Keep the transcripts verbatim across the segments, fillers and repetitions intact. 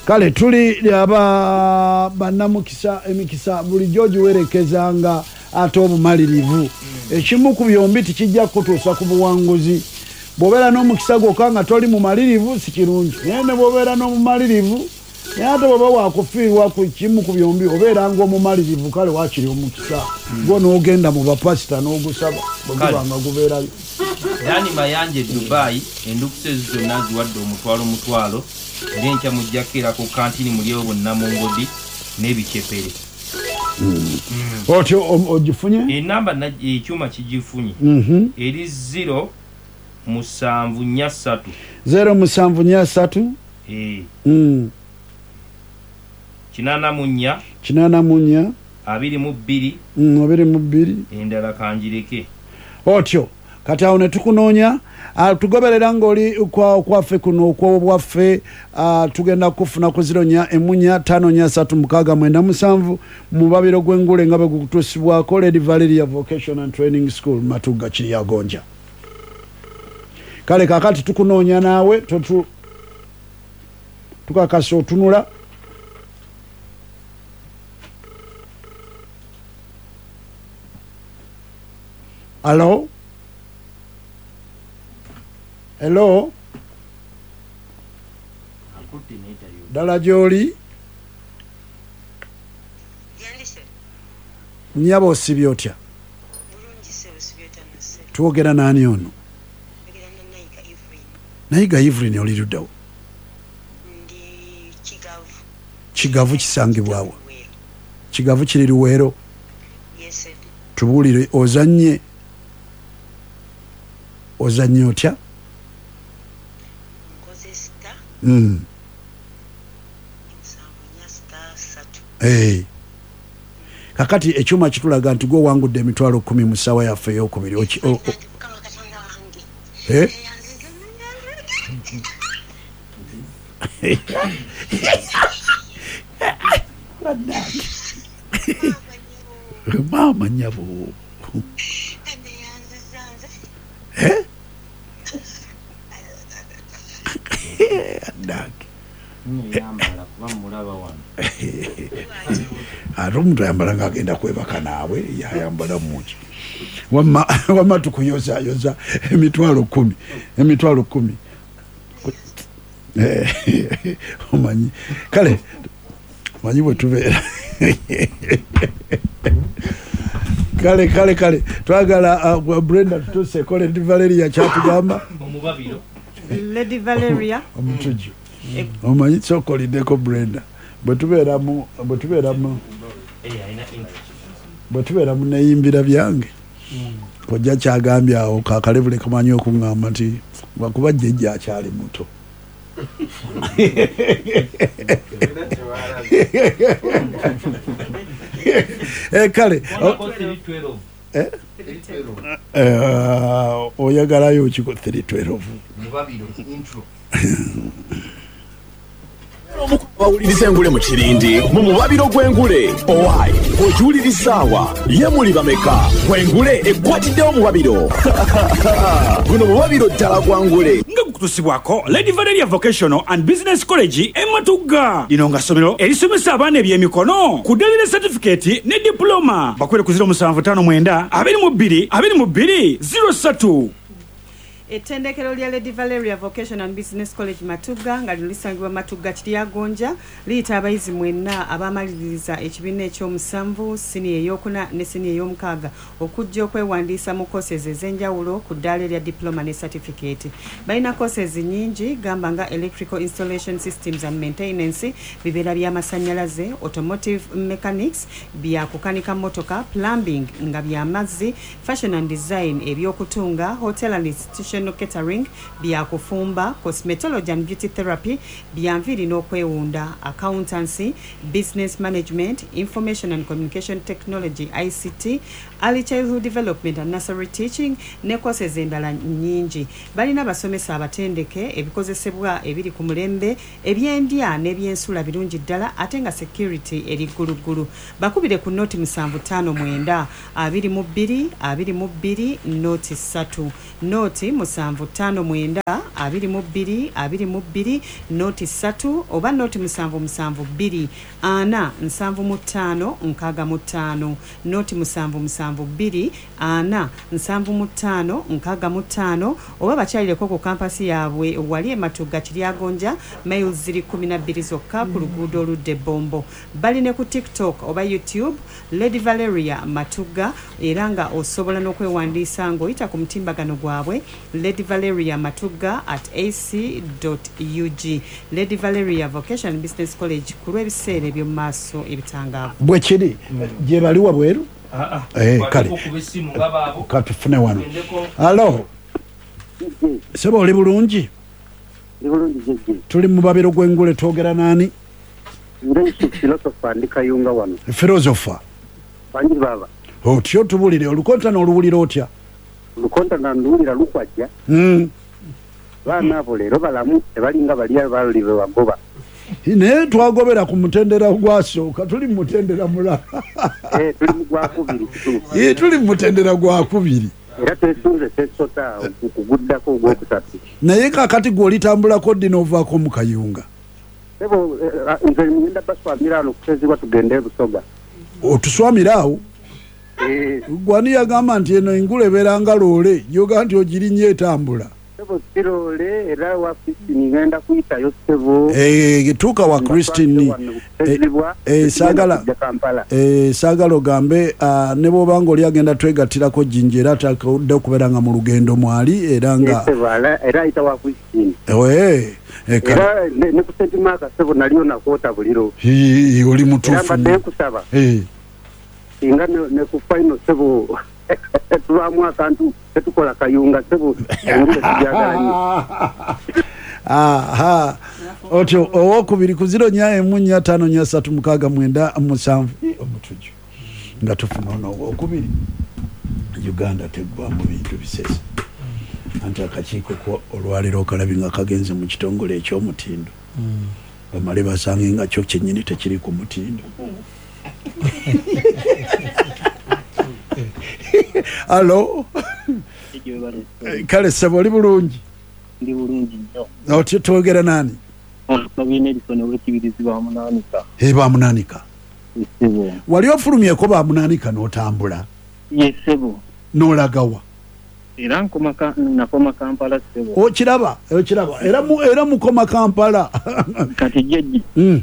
kale tuli aba bannamukisa emikisa bulijjo giwerekezanga ate obumalirivu ekimu ku byombi tikijja kutuusa ku buwanguzi bw'obeera n'omukisa gwokka nga toli mumalirivu si kirungi naye ne bw'obeera n'omumalirivu naye ate bw'oba waakufiirwa ku kimu ku byombi obeera ng'omumalirivu kale waakiri omukisa gwo n'ogenda mu bapasita n'ogusaba bwe guba nga gubeerayo. Yani Mayanje Dubai endukusa ezo zonna ziwadde omutwalo mutwalo era enkya mujjakira ku kantini mulyewo bonna mu ngodi n'ebicepere. Otyo ogifunye? Enamba ekyuma kigifunye eri zero musanvu nnya ssatu zero musanvu nnya ssatu kinaana mu nnya kinaana mu nnya abiri mu bbiri abiri mu bbiri endala kanjireke. Otyo kati awo ne tukunoonya tugoberera ng'oli kwaffe kuno okwobwaffe tugenda kufuna ku ziro nnya emunya ttaano nnya ssatu mukaaga mwenda musanvu mu babiro gw'engule nga bwe gutuusibwako Lady Valeria Vocation and Training School Matugga Kiryagonja. Kale kakati tukunoonya naawe totu tukakasa otunula Hello? Hello? Dala gy'oli? Nnyabo osibye otya? Twogera naani ono? Nayiga Evelyn oli luddawo? Kigavu kisangibwawo? Kigavu kiri Luweero? Tubuulire ozannye ozannye otya? Mm. Hey. Kakati ekyuma kitulaga nti gwe wangudde emitwalo kumi mu ssaawa yaffe ey'okubiri. Oh, oh. Eh? Mama nyabo. Eh? Ate omuntu ayambala ng'agenda kwebaka naawe yayambala muki wamma tukuyozayoza emitwalo kumi emitwalo kumi omanyi kale omanyi bwe tubeera kale kale kale twagala Brenda tutuuseeko Lady Valeria kyatugamba omubabiro Lady Valeria omutuju omanyi kyokoliddeko Brenda bwe tubeera mu bwe tubeera mu bwe tubeera mu neyimbira byange kojja kyagambye awo kakalebule kamanyi okuŋŋamba nti lwakuba jjejja akyali muto kale oyagalayo kiko three twelve bawuliriza engule mu kirindi mu mubabiro gw'engule owayi ojulirisaawa ye muli bameka gw'engule ekwatiddewo mubabiro guno mubabiro ddala gwa ngule nga gukutusibwako Lady Valeria Vocational and Business College e Matugga. Lino nga ssomero erisomesa abaana ebyemikono ku ddalira certificate ne diploma. Bakwere ku zero musanvu ttaano mwenda abiri mu bbiri abiri mu bbiri zero ssatu. Ettendekero lya Lady Valeria Vocation and Business College Matugga nga lisangibwa Matugga Kiryagonja liyita abayizi mwenna abamaliriza ekibiina ekyomusanvu siniya eyokuna ne siniya ey'omukaaga okujja okwewandiisa mu courses ez'enjawulo ku ddaala lya diploma ne certificate. Balina courses nyingi gamba nga electrical installation systems and maintenance, bibeera by'amasannyalaze, automotive mechanics, bya kukanika motoka, plumbing nga by'amazzi, fashion and design, ebyokutunga, hotel and institution catering, bya kufumba, cosmetology and beauty therapy, bya nviri n'okwewunda, accountancy, business management, information and communication technology I C T, early childhood development and nursery teaching ne courses endala nyingi. Balina basomesa abatendeke ebikozesebwa ebiri ku mulembe ebyendya n'ebyensula birungi ddala ate nga security eri ggulugulu. Bakubire ku noti musanvu ttaano mwenda abiri mu bbiri abiri mu bbiri noti ssatu noti musanvu ttaano mwenda abiri mu bbiri abiri mu bbiri nooti ssatu oba nooti musanvu musanvu bbiri ana nsanvu mu ttaano nkaaga mu ttaano nooti musanvu musanvu bbiri ana nsanvu mu ttaano nkaaga mu ttaano oba bakyalireko ku kampasi yaabwe wali e Matugga Kiryagonja miles ziri kumi na bbiri zokka ku luguudo oludde Bombo. Bali ne ku TikTok oba YouTube Lady Valeria Matugga era nga osobola n'okwewandiisa ng'oyita ku mutimbagano gwabwe Lady Valeria Matugga at a c dot u g. Lady Valeria Vocation Business College ku lw'ebiseera eby'omu maaso ebitangaavu bwe kiri gye baliwa bweru. Eh, kale katufune wano. Alo sebo oli bulungi? Tuli mu babiro gw'engule twogera nani? Philosopher Banji baba. Otyo tubulire olukonta n'oluwulira otya? Olukonta na nduwulira lukwajja. Mm. Baana abo leero balamu tebalinga bali abalire wagoba. Ine twagobera ku mutendera gwasooka tuli mu mutendera mulala. Eh tuli mu gwakubiri. Eh tuli mu mutendera gwakubiri. Era tesunze tesota okuguddako ogwokusatu. Naye kakati gw'olitambulako ddi n'ovaako mu kayunga? Sebo nze ngenda baswamira ano kusezibwa tugende Busoga. Otuswamira awo? Eh gwani yagamba nti eno engule ebeeranga loole yoga nti ogirinnya etambula. Sebo sirole era wa Christine ngenda kuyitayo sebo. Eh tuuka wa Christine eh sagala eh sagala ogambe ne bwoba nga oli agenda twegattirako jinja era atakudde okubeera nga mu lugendo mwali era nga era ayita wa Christine. Eh era ne ku Saint Mark sebo naliyo nakwota buliro. Hi oli mutufu. Era mbadde kusaba. Eh inga ne ku final sebo tuwamu akantu tetukola kayunga sebo engule tujagalanye. Aha otyo owokubiri ku ziro nya emu nya ttaano nya ssatu mukaaga mwenda musanvu omutuju nga tufuna ono owokubiri. Uganda teggwa mu bintu bisesa anti akakiiko ko olwaliro okalabi nga kagenze mu kitongole eky'omutindo bamale basange nga kyo kyennyini tekiri ku mutindo. Alo kale sebo oli bulungi? Ndi bulungi nnyo. Otyo twogera nani? Nabine Edison w'ekibirizi ba Munanika. Eh ba Munanika. Sebo. Wali ofulumyeko ba Munanika n'otambula? Yes sebo. N'olagawa? Era nkoma nakoma Kampala sebo. Okiraba okiraba era mu era mukoma Kampala. Kati jeji. Mm.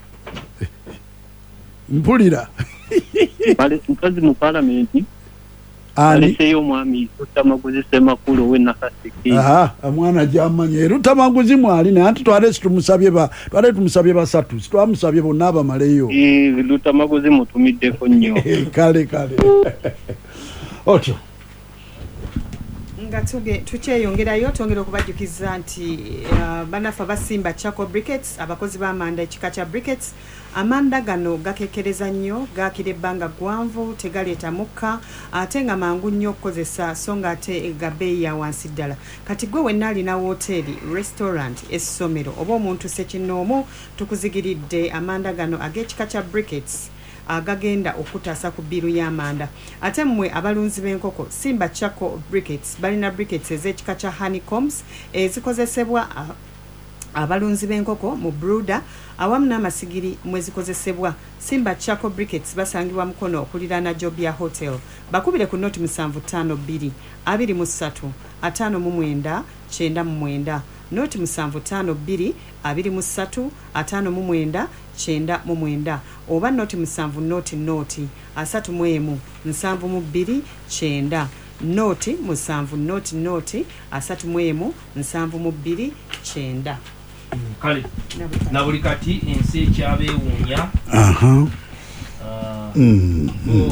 Mpulira. Bale nkazi mu parliament. Ani seyo mwami tutamaguzi semakulu we nakasiki. Aha amwana jamanye rutamaguzi mwali ne anti twale tumusabye ba twale tumusabye basatu twamusabye bonna abamaleyo. Eh rutamaguzi mutumiddeko nnyo. Kale kale. Otyo nga tukyeyongerayo twongera okubajjukiza nti uh, banafa basimba Chako Briquettes abakozi b'amanda ekika kya Briquettes amanda gano gakekereza nnyo gakira ebbanga ggwanvu tegaleeta mukka ate nga mangu nnyo okukozesa so nga ate gabeeyi ya wansi ddala. Kati gwe wenna alina wooteri restaurant essomero oba omuntu sekinnoomu tukuzigiridde amanda gano ag'ekika kya Briquettes agagenda okutaasa ku bbiru y'amanda. Ate mmwe abalunzi b'enkoko simba Chako Briquettes balina briquettes ez'ekika kya honeycombs ezikozesebwa abalunzi b'enkoko mu brooder awamu n'amasigiri mwezikozesebwa. Simba Chako Briquettes basangibwa mukono okuliraana Jobia Hotel. Bakubire ku noti musanvu ttaano bbiri abiri mu ssatu ataano mu mwenda kyenda mu mwenda. Noti musanvu ttaano bbiri abiri mu ssatu ataano mu mwenda kyenda mu mwenda oba noti musanvu noti noti asatu mu emu nsanvu mu bbiri kyenda. Noti musanvu noti noti asatu mu emu nsanvu mu bbiri kyenda. Kale na buli kati ensi ekyabeewuunya. Aha. Mm.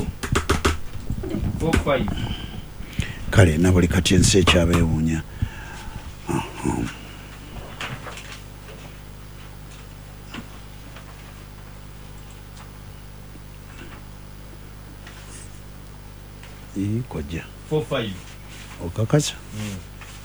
four five. Kale na buli kati ensi ekyabeewuunya. Aha. I koja four five. Okakasa. Mm.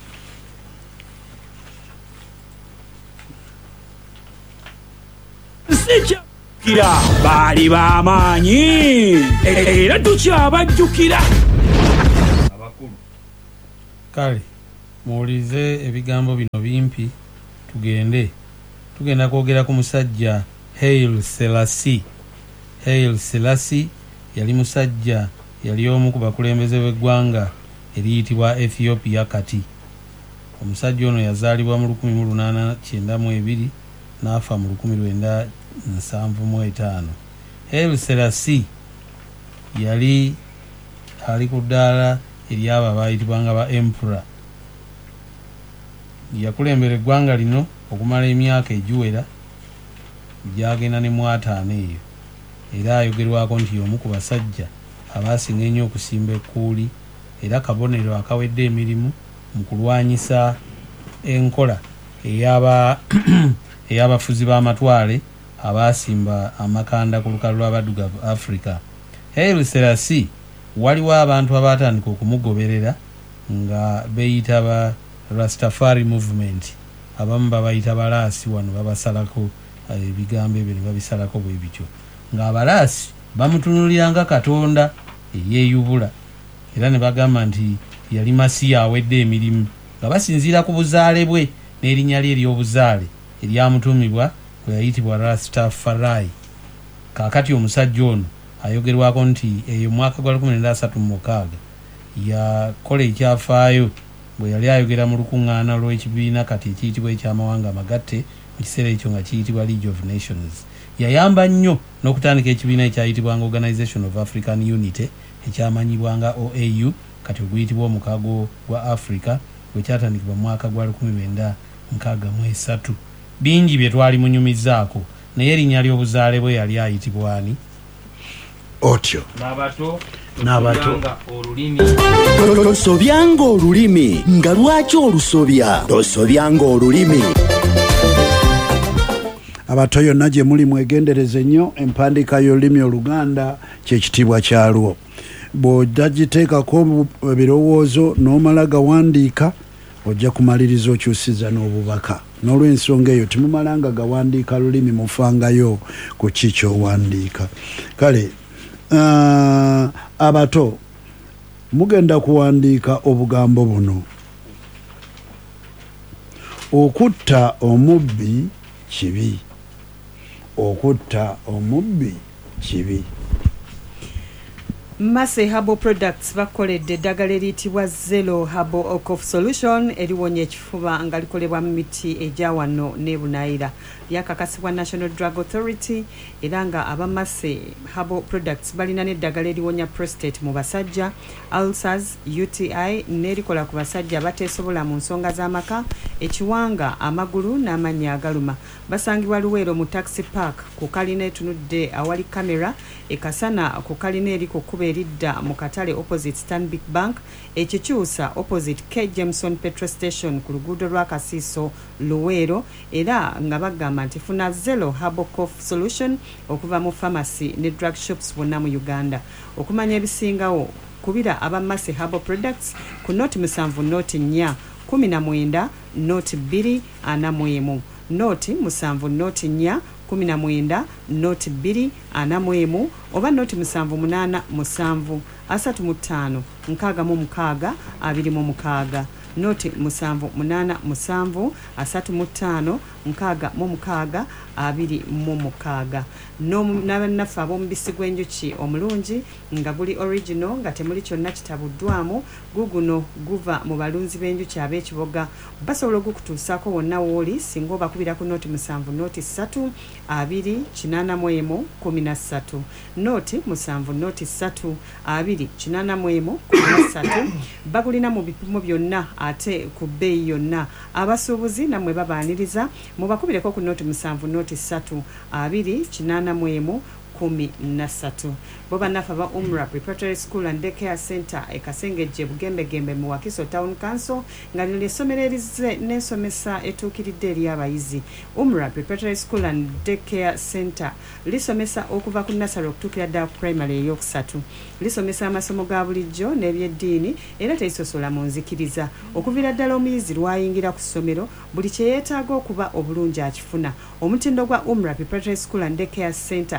Secha kira bali bamanyi era tukyabajjukira Abakulu. Kale muwulize ebigambo bino bimpi tugende tugenda kwogera ku musajja Haile Selassie. Haile Selassie yali musajja yali omu ku bakulembeze b'eggwanga eriyitibwa Ethiopia kati. Omusajja ono yazaalibwa mu lukumi mu lunaana kyenda mu ebiri n'afa mu lukumi lwenda nsanvu mu etaano. Haile Selassie yali ali ku ddaala eryabo abaayitibwanga ba emperor. Yakulembera eggwanga lino okumala emyaka egiwera gyagenda ne mu ataano eyo, era ayogerwako nti omu ku basajja abaasinga ennyo okusimba ekkuuli era kabonero akawedde emirimu mu kulwanyisa enkola ey'aba ey'abafuzi b'amatwale abaasimba amakanda ku lukalu lw'abaddugavu Africa. Haile Selassie waliwo abantu abaatandika okumugoberera nga beeyita ba Rastafari movement. Abamu babayita balaasi wano babasalako ebigambo ebyo ne babisalako bwe bityo, ng'abalaasi bamutunuliranga Katonda eyeeyubula era ne bagamba nti yali masiya awedde emirimu nga basinziira ku buzaale bwe n'erinnya lye ery'obuzaale eryamutumibwa bwe yayitibwa Rastafari. Kaakati omusajja ono ayogerwako nti eyo mwaka gwa lukumi lwenda asatu mu mukaaga yakola ekyafaayo bwe yali ayogera mu lukuŋŋaana lw'ekibiina kati ekiyitibwa ekyamawanga amagatte mu kiseera ekyo nga kiyitibwa League of Nations. Yayamba nnyo n'okutandika ekibiina ekyayitibwanga Organization of African Unity ekyamanyibwanga O A U kati oguyitibwa omukaago gwa Africa bwe kyatandikibwa mu mwaka gwa lukumi lwenda nkaaga mu esatu. Bingi bye twali munyumizaako naye erinnya ly'obuzaale bwe yali ayitibwa ani? Otyo. N'abato N'abato. olulimi Tosobyanga olulimi nga lwaki olusobya? Tosobyanga olulimi. Abato yonna gye muli mwegendereze nnyo empandiika y'olulimi Oluganda kyekitiibwa kyalwo. Bw'ojja giteekako ebirowoozo n'omala gawandiika ojja kumaliriza okyusiza n'obubaka. N'olw'ensonga eyo temumalanga gawandiika lulimi mufangayo ku ki ky'owandiika. Kale uh, abato mugenda kuwandiika obugambo buno: okutta omubbi kibi. Okutta omubbi kibi. Mase Herbal Products bakoledde eddagala eriyitibwa Zero Herbal Cough Solution eriwonya ekifuba nga likolebwa mu miti egya wano ne Bunaayira. Lyakakasibwa National Drug Authority era nga aba Mase Herbal Products balina n'eddagala eriwonya prostate mu basajja, ulcers, U T I n'erikola ku basajja bateesobola mu nsonga z'amaka, ekiwanga, amagulu n'amannya agaluma. Basangibwa Luweero mu Taxi Park ku kalina etunudde awali kamera, ekasana ku kalina eri ku kkubo eridda mu katale opposite Stanbic Bank, ekikyusa opposite K Jameson Petrol Station ku luguudo lwa Kasiiso Luweero, era nga bagamba nti funa Zero Herbal Cough Solution okuva mu pharmacy ne drug shops bonna mu Uganda. Okumanya ebisingawo kubira aba Mase Herbal Products ku noti musanvu noti nnya kumi na mwenda noti bbiri ana mu emu, noti musanvu noti nnya kumi na mwenda noti bbiri ana mu emu, oba noti musanvu munaana musanvu asatu mu ttaano nkaaga mu mukaaga abiri mu mukaaga, noti musanvu munaana musanvu asatu mu ttaano nkaaga mu mukaaga abiri mu mukaaga. N'abannaffe ab'omubisi gw'enjuki omulungi nga guli original nga temuli kyonna kitabuddwamu, guguno guva mu balunzi b'enjuki ab'ekiboga. Basobola okukutuusaako wonna wooli singa obakubira ku noti musanvu noti ssatu abiri kinaana mu emu kumi na ssatu, noti musanvu noti ssatu abiri kinaana mu emu kumi na ssatu. Bagulina mu bipimo byonna ate ku bbeeyi yonna. Abasuubuzi nammwe babaaniriza mubakubireko ku noti musanvu noti ssatu abiri kinaana mu emu kumi na ssatu. Bo bannaffe aba Umra Preparatory School and Daycare Center e Kasengejje Bugembegembe mu Wakiso Town Council nga lino essomero erize n'ensomesa etuukiridde eri abayizi. Umra Preparatory School and Daycare Center lisomesa okuva ku nursery okutuukira ddala ku primary ey'okusatu. Lisomesa amasomo ga bulijjo n'ebyeddiini era terisosola mu nzikiriza. Okuviira ddala omuyizi lwayingira ku ssomero buli kye yeetaaga okuba obulungi akifuna. Omutindo gwa Umra Preparatory School and Daycare Center e Kasengejje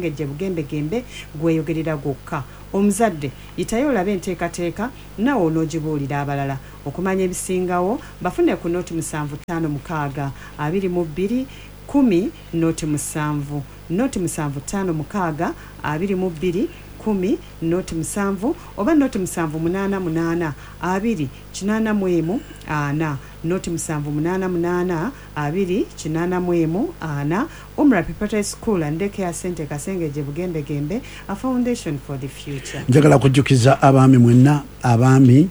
kasengejje bugembegembe gweyogerera gwokka. Omuzadde yitayo olabe enteekateeka nawe onoogibuulira abalala. Okumanya ebisingawo bafune ku nooti musanvu ttaano mukaaga abiri mu bbiri kumi nooti musanvu nooti musanvu ttaano mukaaga abiri mu bbiri kumi nooti musanvu oba nooti musanvu munaana munaana abiri kinaana mu emu ana nooti musanvu munaana munaana abiri kinaana mu emu ana. Umra Preparatory School and Daycare Center Kasengejje Bugembegembe, a foundation for the future. Njagala kujjukiza abaami mwenna abaami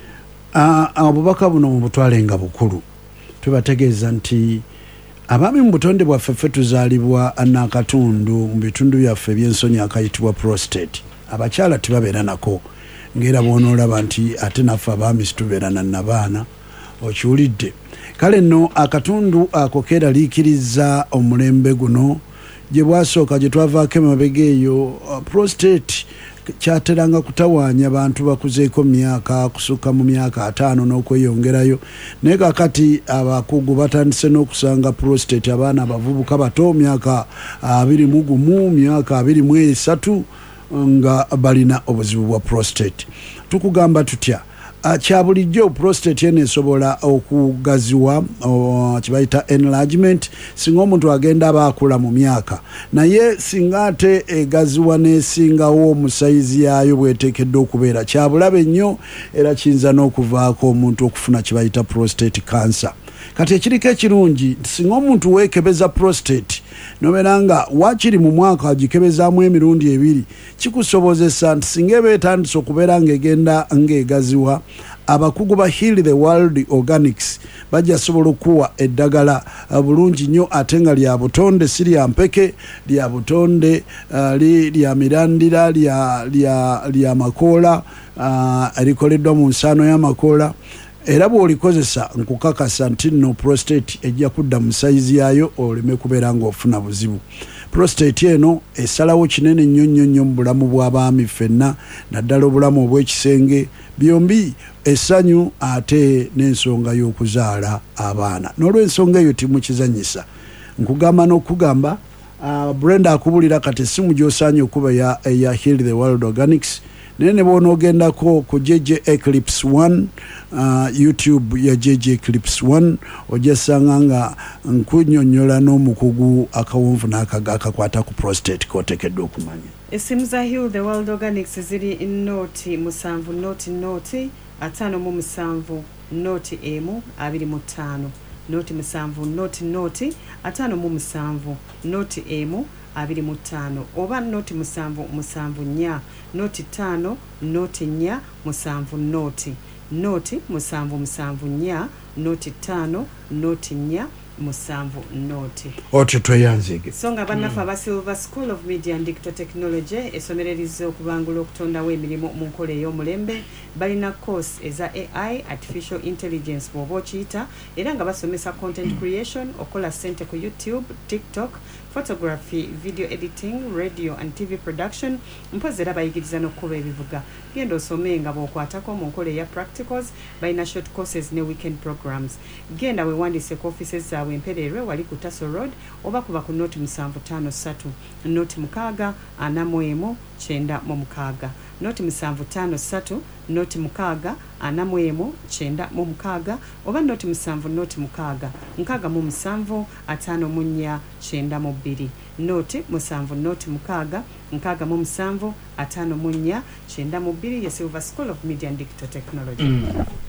obubaka buno mu butwale nga bukulu. Tubategeeza nti abaami mu butonde bwaffe ffe tuzaalibwa n'akatundu mu bitundu byaffe by'ensonyi akayitibwa prostate. Abakyala tebabeera nako ng'era bw'onoolaba nti ate naffe abaami situbeera na nabaana okiwulidde. Kale nno akatundu ako keeraliikiriza omulembe guno gye bwasooka gye twavaako emabega eyo prostate kyateranga kutawaanya abantu bakuzeeko myaka kusukka mu myaka ataano n'okweyongerayo naye kakati abakugu batandise n'okusanga prostate abaana abavubuka bato myaka abiri mu gumu myaka abiri mu esatu nga balina obuzibu bwa prostate. Tukugamba tutya kya bulijjo prostate eno esobola okugaziwa kibayita enlargement singa omuntu agenda abaakula mu myaka naye singa ate egaziwa n'esingawo omusayizi yaayo bweteekeddwa okubeera kya bulabe nnyo era kiyinza n'okuvaako omuntu okufuna kibayita prostate cancer. Kati ekiriko ekirungi singa omuntu weekebeza prostate nobeera nga wakiri mu mwaka agikebezaamu emirundi ebiri kikusobozesa nti singa eba etandise okubeera ng'egenda ng'egaziwa abakugu ba Heal the World Organics bajja sobola okuwa eddagala bulungi nnyo ate nga lya butonde si lya mpeke lya butonde uh, li, lya mirandira lya, lya, lya makoola uh, erikoleddwa mu nsaano y'amakoola era bw'olikozesa nkukakasa nti nno prostate ejja kudda mu sayizi yaayo oleme kubeera ng'ofuna buzibu. Prostate eno esalawo kinene nnyo nnyo nnyo mu bulamu bw'abaami ffenna naddala obulamu obw'ekisenge byombi essanyu ate n'ensonga y'okuzaala abaana. N'olw'ensonga eyo timukizanyisa nkugamba n'okugamba uh, Brenda akubulira kati essimu gy'osaanye okuba ya, ya Heal the World Organics naye ne bw'onoogendako ku J J Eclipse one uh, YouTube ya J J Eclipse one ojasanga nga nkunnyonnyola n'omukugu akawonvu n'akaga akakwata ku prostate k'oteekeddwa okumanya. Essimu za Heal the World Organics ziri nooti musanvu nooti nooti ataano mu musanvu nooti emu abiri mu ttaano nooti musanvu nooti nooti ataano mu musanvu nooti emu abiri mu ttaano oba nooti musanvu musanvu nnya nooti ttaano nooti nnya musanvu nooti nooti musanvu musanvu nnya nooti ttaano nooti nnya musanvu nooti. Otyo tweyanzige. So nga bannaffe aba Silver School of Media and Digital Technology esomereriza okubangula okutondawo emirimu mu nkola ey'omulembe balina course eza A I Artificial Intelligence bw'oba okiyita era nga basomesa content creation okola ssente ku YouTube, TikTok, photography, video editing, radio and T V production mpozi era bayigiriza n'okkuba ebivuga. Genda osome nga bw'okwatako mu nkola eya practicals balina short courses ne weekend programs. Genda weewandiise ku offices zaabwe Empererwe wali ku Tasso Road oba kuba ku nooti musanvu ttaano ssatu nooti mukaaga ana mu emu kyenda mu mukaaga nooti musanvu ttaano ssatu nooti mukaaga ana mu emu kyenda mu mukaaga oba nooti musanvu nooti mukaaga nkaaga mu musanvu ataano mu nnya kyenda mu bbiri nooti musanvu nooti mukaaga nkaaga mu musanvu ataano mu nnya kyenda mu bbiri ye Silver School of Media and Digital Technology. Mm.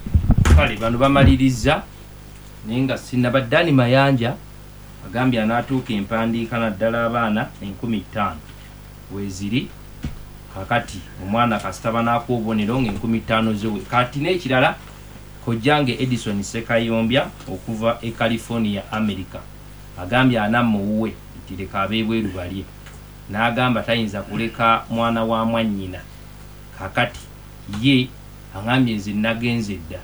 Kale bano bamaliriza ninga Sinabadani Mayanja agambye anaatuuka empandiika naddala abaana enkumi ttaano weeziri kakati omwana kasitaba n'akuwa obubonero ng'enkumi ttaano zowe kati n'ekirala kojjange Edison Sekayombya okuva e California America agambye anammuwuwe nti leka abeebweru balye n'agamba tayinza kuleka mwana wa mwannyina kakati ye agambye nze nagenze dda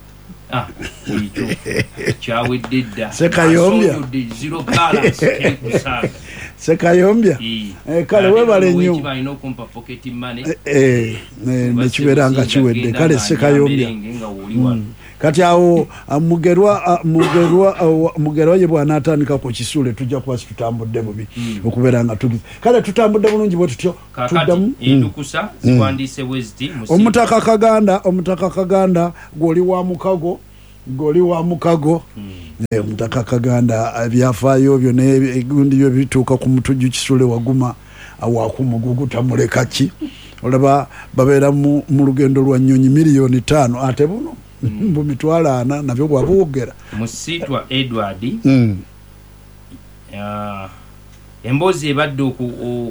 ah ekyo kyawedde dda Sekayombya zero balance kusanga Sekayombya eh kale webale nnyo kibalina okumpa pocket money eh nekibeera nga kiwedde kale Sekayombya kati awo mugerwa mugerwa mugerwa ye bw'anaatandika ku kisule tujja kuba situtambudde bubi okubeera nga tugize kale tutambudde bulungi bwe tutyo tuddamu endukusa ziwandiise bweziti omutaka Kaganda omutaka Kaganda gw'oli wa mukago gw'oli wa mukago omutaka Kaganda ebyafaayo byo n'ebigundi byo bituuka ku mutujju kisule waguma awakumugugu tamuleka ki olaba babeera mu lugendo lwa nnyonyi miliyoni ttaano ate buno mbu mitwalo ana nabyo bwabwogera Musitwa Edward emboozi ebadde oku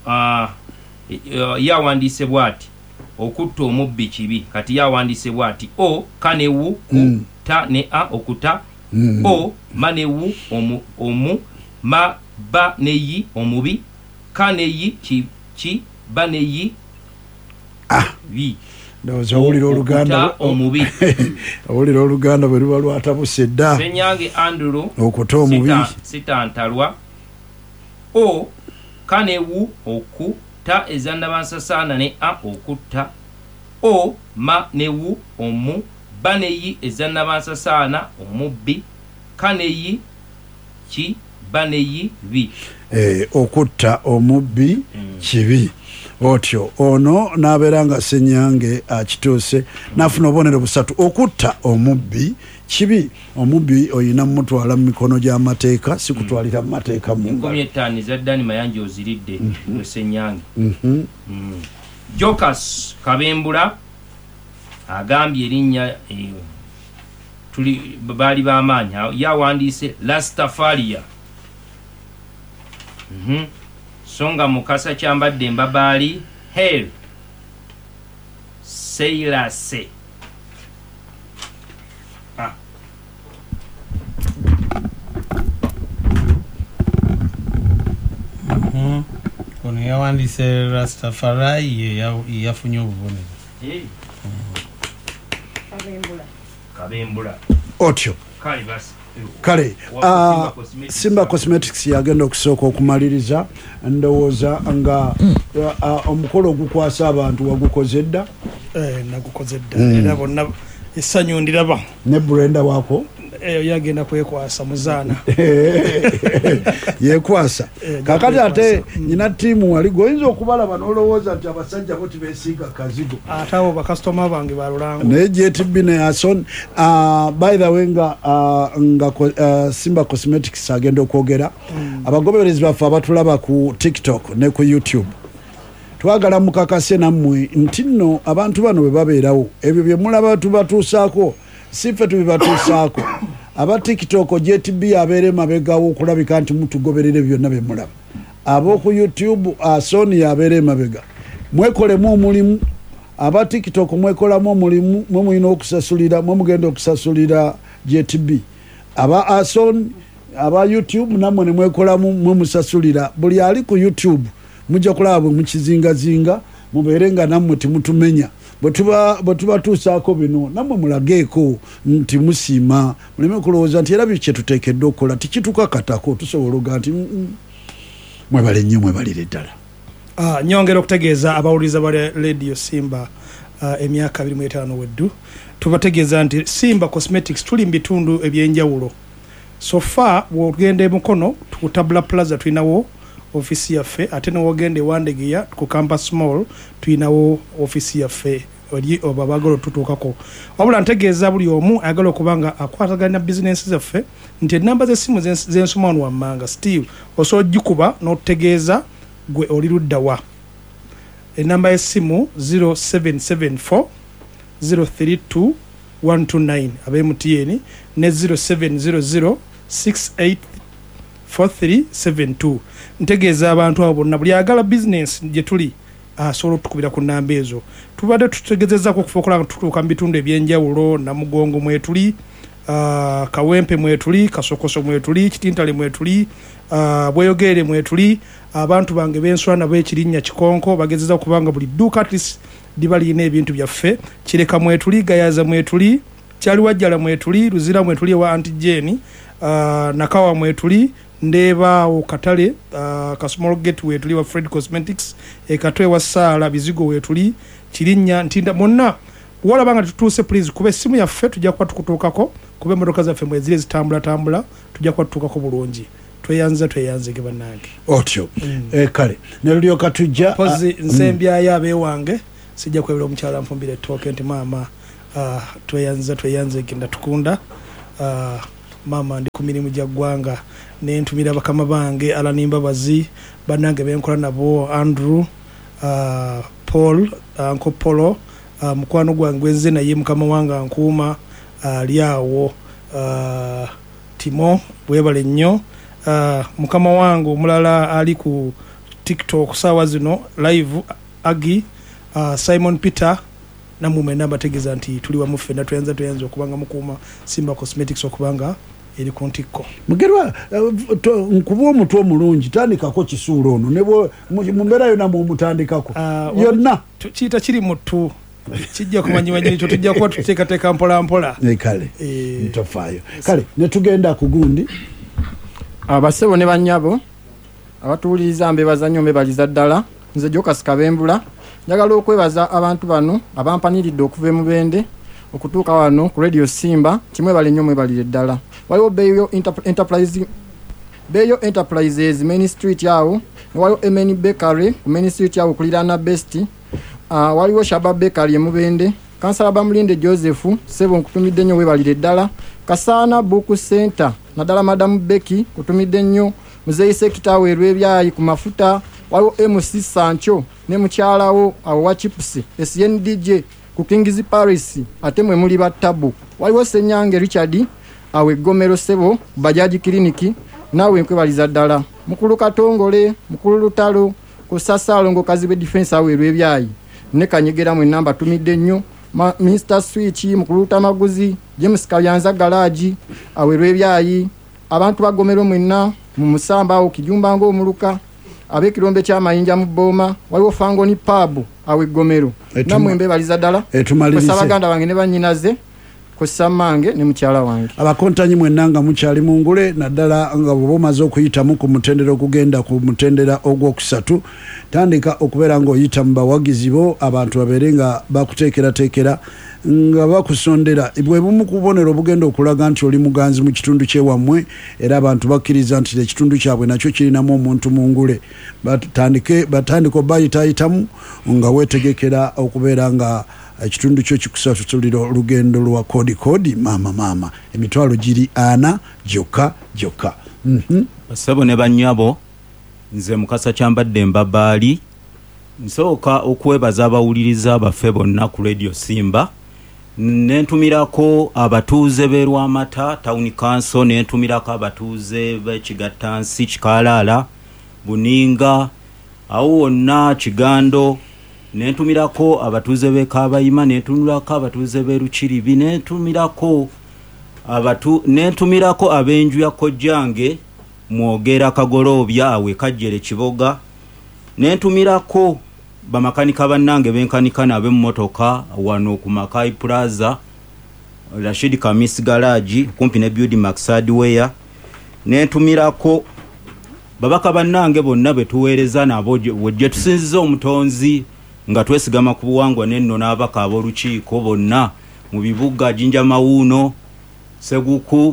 yawandiise bw'ati okutta omubbi kibi kati yawandiise bw'ati o kanewu ku ta ne a okuta o manewu omu omu ma ba neyi omubi kaneyi ki ki baneyi ah vi ndowooza owulira oluganda omubi owulira oluganda bwe luba lwatabuse dda Senyange Andrew okuta omubi sitantalwa o kanewu okuta ezannabansasaana ne a okutta o ma newu omu baneyi ezannabansasaana omubbi kaneyi ki baneyi bi eh okutta omubbi kibi otyo ono nabeera nga Senyange akituuse nafuna obubonero busatu okutta omubbi kibi omubbi oyina mutwala mu mikono gy'amateeka si kutwalira mu mateeka mu nkumi etaano za Dani Mayanja oziridde mu Senyange Jokas Kabembula agambye erinnya tuli baali b'amaanyi yawandiise Rastafaria Mhm. Songa Mukasa kyambadde embabaali hell seilase ah. Mhm. Ono yawandiise Rastafari ye yafunye obubonero. Hey. Kabembula. Kabembula. Otyo. Kale basi. Kale uh, Simba Cosmetics yagenda okusooka okumaliriza ndowooza nga uh, uh, omukolo ogukwasa abantu wagukoze dda eh nagukoze dda era bonna essanyu ndiraba ne Brenda wako eyo yagenda kwekwasa muzaana yekwasa kakati ate nyina tiimu wali goyinza okubalaba n'olowooza nti abasajja bo tibesiiga kazigo ate abo bakasitoma bange balulango naye J T B ne Ason uh, by the way nga, uh, nga uh, Simba Cosmetics agenda okwogera mm. abagoberezi baffe abatulaba ku TikTok ne ku YouTube twagala mukakase nammwe nti nno abantu bano bwe babeerawo ebyo bye mulaba tubatuusaako sife tubibatuusaako aba TikTok J T B abeere mabegawo okulabika nti mutugoberere byonna bye mulaba ab'oku YouTube Asoni abeere mabega mwekolemu omulimu aba TikTok mwekolamu omulimu mwe mulina okusasulira mwe mugenda okusasulira J T B aba Asoni aba YouTube namwe ne mwekolamu mwe musasulira buli ali ku YouTube mujja kulaba bwe mukizingazinga mubeere nga nammwe timutumenya bwe tuba tuusaako bino nammwe mulageeko nti musiima muleme kulowooza nti era bikye tuteekeddwa okukola tikitukakatako tusobola oga nti mwebale nnyo mwebalire ddala ah nyongera okutegeeza abawuliza ba Radio Simba uh, emyaka abiri mu etaano weddu tubategeeza nti Simba Cosmetics tuli mu bitundu ebyenjawulo so far bw'ogenda e Mukono tukutabula Plaza tulinawo ofisi yaffe ate n'ogenda ewandegeya ku Campus Mall tulinawo ofisi yaffe oli oba bagalo tutuukako wabula ntegeeza buli omu ayagala okuba nga akwataganya bizinensi zaffe nti ennamba z'essimu z'ensoma wano wammanga still osobola ogikuba n'otutegeeza gwe oli ludda wa ennamba y'essimu zero seven seven four zero three two one two nine aba M T N ne zero seven zero zero six eight four three seven two ntegeeza abantu abo bonna buli agala business gye tuli asobola otukubira ku nnamba ezo tubadde tutegezezaako okufuukola tutuuka mu bitundu ebyenjawulo Namugongo mwetuli uh, Kawempe mwetuli Kasokoso mwetuli Kitintale mwetuli uh, Bweyogere mwetuli abantu bange b'enswa nabo ekirinnya Kikonko bagezeza okubanga buli dduuka at least liba lirina ebintu byaffe Kireka mwetuli Gayaza mwetuli Kyaliwajjala mwetuli Luzira mwetuli ewa Aunty Jane uh, Nakawa mwetuli Ndeba Katale uh, Kasmall Gateway tuli wa Fred Cosmetics e Katwe wa Sala Bizigo wetuli Kirinnya Ntinda monna wolabanga tutuuse please kuba essimu yaffe tujja kuba tukutuukako kuba emmotoka zaffe mweziri zitambula tambula tujja kuba tutuukako bulungi tweyanza tweyanzege bannange otyo eh, kale ne lulyoka tujja pozi nze mbyayo abeewange sijja kwebera omukyala nfumbira ettooke nti maama uh, tweyanza tweyanzege ndatukunda uh, maama ndi ku mirimu gya ggwanga nentumira bakama bange Alani Mbabazi bannange benkola nabo Andrew uh, Paul Uncle uh, Polo uh, mukwano gwange gwenze naye mukama wange ankuuma ali uh, awo uh, Timo bwebale nnyo uh, mukama wange omulala ali ku TikTok sawa zino live Agi uh, Simon Peter namume nabategeza nti tuli wamu ffenna tuyanza tuyanza okubanga mukuuma Simba Cosmetics okubanga eri ku ntikko mugerwa uh, nkuba omutwe omulungi tandikako kisuulo ono ne mu mbeera yonna mumutandikako uh, yonna kiyita kiri mutu kijja kumanyimanyini kyo tujja kuba tuteekateeka mpola mpola kale ntofaayo kale netugenda ku gundi abasebo ne bannyabo abatuwuliriza mbebaza nnyo mbebaliza ddala nze Jokasika Bembula njagala okwebaza abantu bano abampaniridde okuva mu bende okutuuka wano ku Radio Simba kimwe bali nnyo mwebalire ddala waliwo Beyo Enterprise Beyo Enterprises Main Street yawo waliwo Emeni Bakery ku Main Street yawo kuliraana Best uh, waliwo Shaba Bakery emubende Kansala Bamulinde Joseph sebo nkutumidde nnyo webalire ddala Kasana Book Center nadala Madam Becky kutumidde nnyo Muzeyi Sekita werwebyayi ku mafuta waliwo M C Sancho ne mukyalawo awo wa Chips S N D J ku Kings Paris ate mwe muli batabu waliwo Senyange Richard awe Gomero sebo bajaji kliniki nawe nkwebaliza ddala mukulu Katongole mukulu Lutalo ku Sasalo ngo Kazibe Defense awe rwebyayi ne Kanyegera mu namba tumidde nnyo Mister Switch mukulu Tamaguzi James Kalyanza Garage awe rwebyayi abantu bagomero mwenna mu Musamba awo Kijumba ngo omuluka abe kirombe kya mayinja mu Boma waliwo Fangoni Pub awe Gomero namwe mbebaliza ddala etumalirize abaganda bange ne banyinaze kusamange ne mukyala wange abakontanyi mwenanga mukyali mungule naddala nga bomaze okuyitamu ku mutendera okugenda ku mutendera ogwokusatu tandika okubeera nga oyita mu bawagizi bo abantu babeere nga bakuteekerateekera nga bakusondera bwe bumu kubonero obugenda okulaga nti oli muganzi mu kitundu kyewammwe era abantu bakkiriza nti ekitundu kyabwe nakyo kirinamu omuntu mungule batandike batandika obayitayitamu nga weetegekera okubeera nga ekitundu kyo kikusatulira olugendo lwa kodi kodi mama mama emitwalo giri ana joka joka mhm sebo ne bannyabo nze Mukasa Kyambadde Mbabaali nsooka okwebaza abawuliriza abaffe bonna ku Radio Simba nentumirako abatuuze b'e Lwamata Town Council nentumirako abatuuze b'Ekigattansi Kikalaala Buninga awo wonna Kigando nentumirako abatuuze b'e Kabayima nentumirako abatuuze b'e Lukiribi nentumirako abatu nentumirako ab'enju ya Kojjange Mwogera Kagolobya awe Kajjere Kiboga nentumirako bamakanika bannange benkanika nabe mmotoka wano ku Makai Plaza Rashid Kamis Garage kumpi ne Building Maxad Weya nentumirako babaka bannange bonna betuweereza nabo wejje tusinziza omutonzi nga twesigama ku buwangwa nenno n'abaka ab'olukiiko bonna mu bibuga Jinja Mawuuno Seguku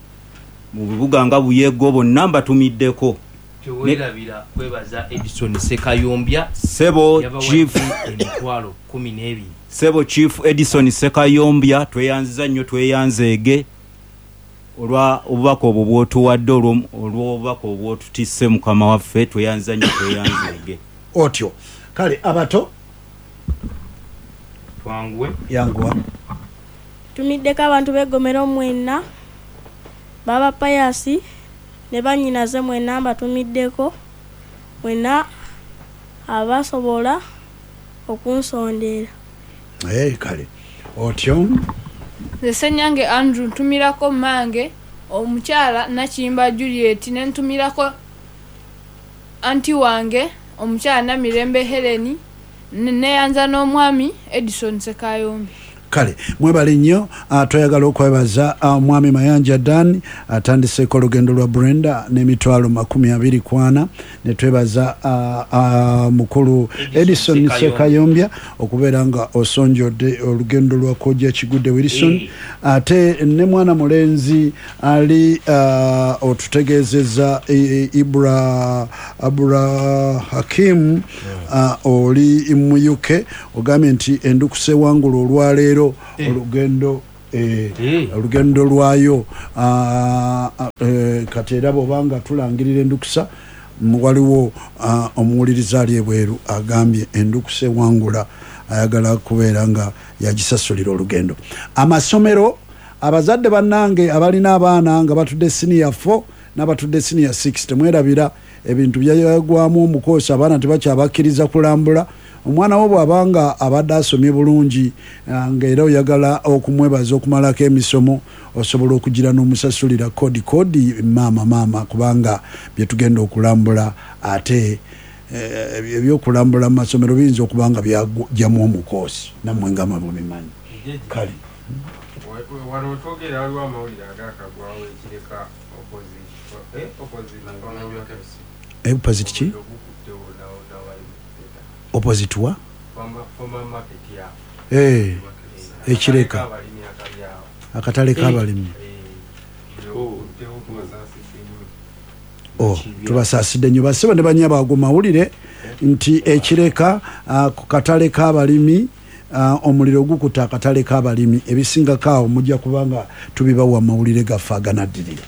mu bibuga nga Buyego bonna mbatumiddeko Tuwerabira kwebaza Edison Sekayombya Sebo Chief emitwalo kumi n'ebiri Sebo Chief Edison Sekayombya tweyanziza nnyo tweyanzeege olwa obubaka obwo bwotuwadde olw'obubaka obwotutisse mukama waffe tweyanziza nnyo tweyanzeege otyo kale abato twangwe yanguwa tumiddeko abantu beggomero mwenna baba Payasi ne bannyinaze mwenna mbatumiddeko mwenna abasobola okunsondera hey, kale otyo nze Senyange Andrew ntumirako mange omukyala Nakimba Juliet nentumirako anti wange omukyala Namirembe Heleni neyanza n'omwami Edison Sekayombya kale mwebali nnyo uh, twayagala okwebaza uh, mwami Mayanja Dan atandiseko uh, olugendo lwa Brenda n'emitwalo makumi abiri kwana netwebaza uh, uh, mukulu Edison Sekayombya okubeera nga osonjodde olugendo lwa Kojja Kigudde Wilson ate uh, ne mwana mulenzi ali uh, otutegezeza uh, Ibra Abra Hakim uh, oli mu U K ogambye nti endukuse wangulu olwaleero olugendo olugendo lwayo kati era bwobanga tulangirira endukusa waliwo omuwuliriza ali ebweru agambye endukuse wangula ayagala kubeera nga yagisasulira olugendo. Amasomero abazadde bannange abalina abaana nga batudde senior four n'abatudde senior six temwerabira ebintu byagwamu omukoosi abaana tebakyabakkiriza kulambula. Omwana wo bw'abanga abadde asomye bulungi ng'era oyagala okumwebaza okumalako emisomo osobola okugira n'omusasulira kodi kodi maama maama kubanga bye tugenda okulambula ate ebyokulambula mu masomero biyinza okuba nga byagyamu omukoosi nammwe nga mwe mubimanyi. Kale wano otwogera waliwo amawulire agakagwawo ekireka opposite ki opposite wa eh ekireka akatale k'abalimi oh tubasaasidde nnyo basiba ne banyaba ago mawulire nti ekireka ku katale k'abalimi omuliro gukuta akatale k'abalimi ebisinga kaawo mujja kubanga tubibawa mawulire gaffe aganaddirira.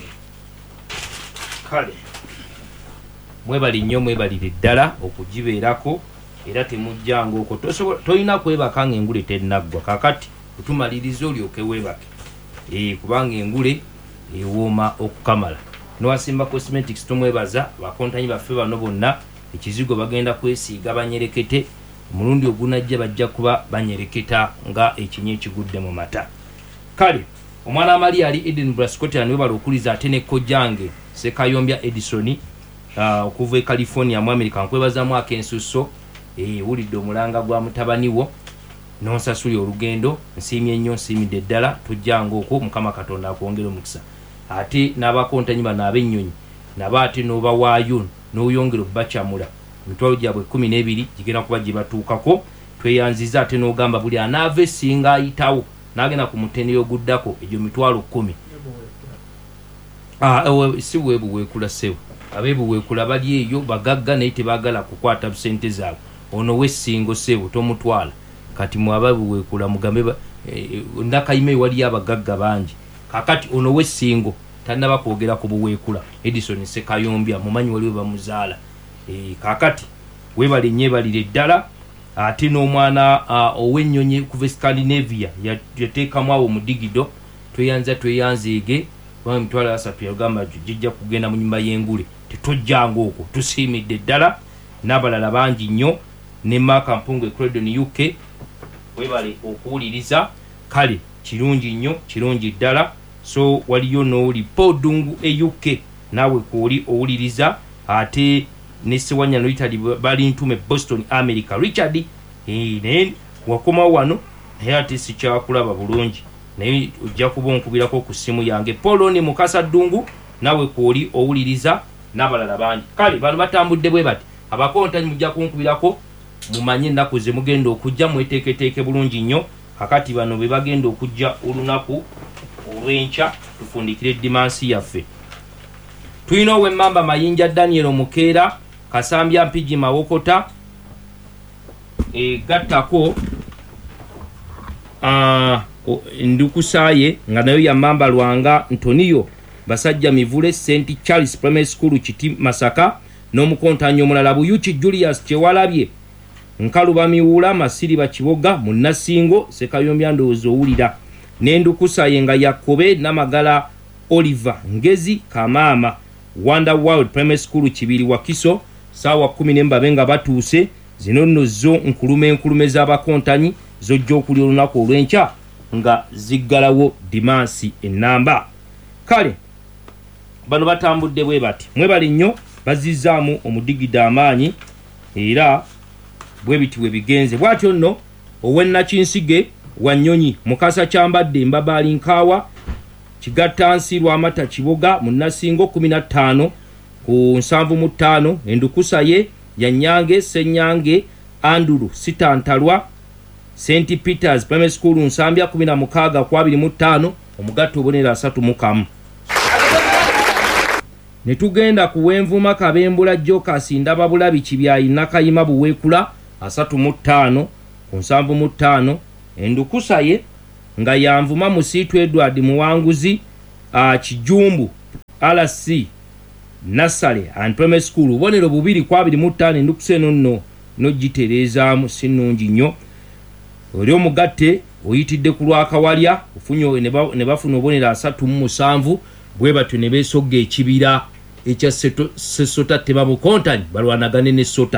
Kale mwebali nnyo mwebalire ddala okugibeerako era temujjanga okwo tolina kwebaka nga engule tennaggwa kakati otumaliriza olyoke weebake e, kubanga engule ewooma okukamala. Nowasimba Cosmetics tumwebaza bakontanyi baffe bano bonna ekizigo bagenda kwesiiga banyerekete omulundi ogunajja bajja kuba banyereketa nga ekinyi ekigudde mu mata. Kale omwana amali ali Edinburgh Scotland webala okuliza ate ne Kojjange Sekayombya Edison uh, okuva e California mu America nkwebazamu akensuso e, wulidde omulanga gwa mutabani wo nonsasuli olugendo nsiimye nnyo nsiimidde ddala tujjanga okwo Mukama Katonda akwongera omukisa. Ate n'abakontanyi bano ab'ennyonyi nabo ate n'obawaayo n'oyongera obbacamula emitwalo gyabwe kumi n'ebiri gigenda kuba gye batuukako. Tweyanziza ate n'ogamba buli anaava esinga ayitawo n'agenda ku mutendera oguddako egyo mitwalo kkumi. Ah, si weebuweekula sewo abeebuweekula bali eyo bagagga naye tebaagala kukwata busente zaabwe. Ono wessingo sewo tomutwala kati mwababuweekula mugambe eh, ndakayime wali abagagga bangi kakati ono wessingo tannaba kwogera ku buweekula. Edison Sekayombya mumanyi waliwe bamuzaala e, kakati webale nyebalire ddala ate n'omwana uh, ow'ennyonyi kuva Scandinavia yateekamu awo mu digido tweyanza tweyanzeege wa mitwalo asatu yagamba jijja kugenda mu nyumba y'engule tetojjanga okwo tusiimidde ddala n'abalala bangi nnyo ne Maka Mpungu Credon U K webale okuwuliriza. Kale kirungi nnyo kirungi ddala. So waliyo n'oli Podungu e U K naawe kwoli owuliriza ate ne Sewanya no Italy bali ntume Boston America Richard eh ne wakoma wano naye ate sikyakulaba bulungi naye ojja kuba onkubirako ku ssimu yange Poloni Mukasa Ddungu naawe kwoli owuliriza n'abalala bangi. Kale bano batambudde bwe bati abakontanyi mujja kunkubirako mumanye ennaku ze mugenda okujja mweteeketeeke bulungi nnyo kakati bano be bagenda okujja olunaku olw'enkya tufundikire dimansi yaffe. Tulina ow'emmamba Mayinja Daniel Omukeera Kasambya Mpigi Mawokota e, gattako uh, ndukusaaye nga nayo yammamba Lwanga Ntoniyo Basajja Mivule Saint Charles Primary School Kiti Masaka n'omukontanyi omulala Buyuki Julius Kyewalabye Nkaluba Miwula Masiri Bakiboga Munnasingo Sekayombya ndowooza owulira n'endukusaaye nga Yakobe Namagala Oliver Ngezi Kamaama Wonder World Primary School Kibiri Wakiso sawa kumi n'embabe nga batuuse. Zino nno zo nkulume nkulume z'abakontanyi zojja okuli olunaku olw'enkya nga ziggalawo dimansi ennamba. Kale bano batambudde bwe bati mwebali nnyo bazizzaamu omudigida amaanyi era bwe biti we bigenze bw'atyo nno ow'ennakinsige Wanyonyi Mukasa Kyambadde Mbabaali Nkaawa Kigattansi Lwamata Kiboga Munnasingo kumi na ttaano ku nsanvu mu ttaano Endukusaye Yanyange Senyange Anduru Sitantalwa Saint Peters Primary School Nsambya kumi na mukaaga ku abiri mu ttaano omugatte obonera asatu mu kamu. Ne tugenda ku Wenvuma Kabembula Jokers Ndaba Bulabi Kibyayi Nakayima Buweekula asatu mu ttaano ku nsanvu mu ttaano Endukusaye nga Yanvuma Musiitu Edward Muwanguzi uh, Kijumbu R C Nasale and Primary School ubonero bubiri kwa abiri mu ttaano Endukuse nno no gitereezaamu sinnungi nnyo. Oli omugatte oyitidde ku Lwakawalya ofunyo ne bafuna obonero asatu mu musanvu bwe batyo ne beesogga ekibira ekya Sesota Tebabu Kontani balwanagane ne Sota.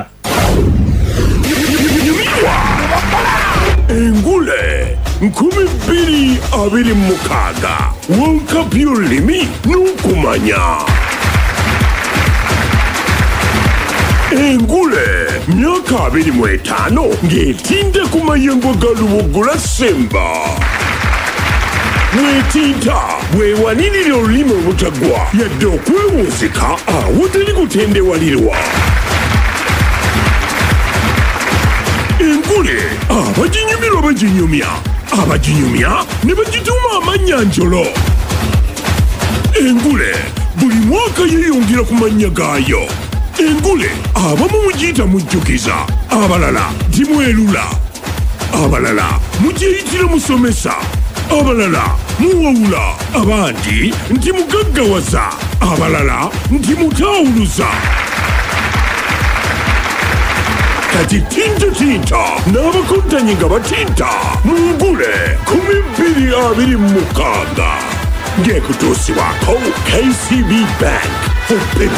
Engule nkumi bbiri abiri mu mukaaga wankapya olulimi n'okumanya. Engule myaka abiri mu etaano ng'etinde ku mayengo ga Luwogula Semba. Mwetinta bwewanirira olulimi obutagwa yadde okwewunzika awatali kutendewalirwa. Engule abaginyumirwa baginyumya, abaginyumya ne bagituuma amannya njolo. Engule buli mwaka yeeyongera ku mannya gaayo. Engule abamu mugiyita mujjukiza, abalala timwerula, abalala mugiyitira musomesa, abalala muwawula, abandi nti mugaggawaza, abalala nti mutaawuluza. Kati tinta tinta n'abakontanyi nga batinta mu Ngule kumi bbiri abiri mu mukaaga ng'ekutuusibwako K C B Bank for people.